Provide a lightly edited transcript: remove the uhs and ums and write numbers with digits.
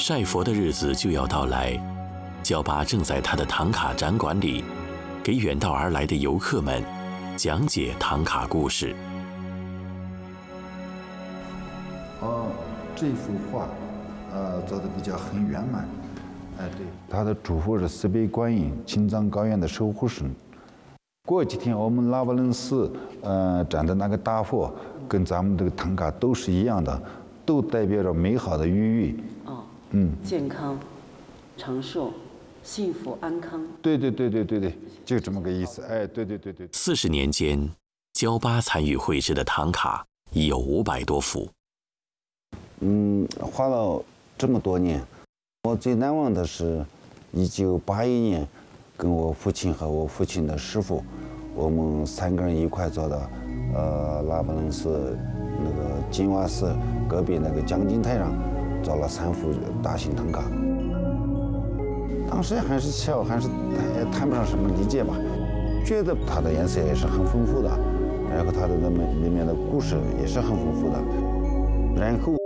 晒佛的日子就要到来，焦巴正在他的唐卡展馆里，给远道而来的游客们讲解唐卡故事。 这幅画，做的比较很圆满。对，他的主佛是慈悲观音，青藏高原的守护神。过几天我们拉卜楞寺，展的那个大佛，跟咱们这个唐卡都是一样的，都代表着美好的寓意。 健康、长寿、幸福、安康。 对，就这么个意思。对。 40年间，焦巴参与绘制的唐卡已有500多幅。 画了这么多年，我最难忘的是1981年，跟我父亲和我父亲的师傅，我们3个人一块做的，拉卜楞寺那个金瓦寺隔壁那个奖金台上，做了3幅大型唐卡。当时还是小，也谈不上什么理解吧，觉得它的颜色也是很丰富的，然后它的里面的故事也是很丰富的。然后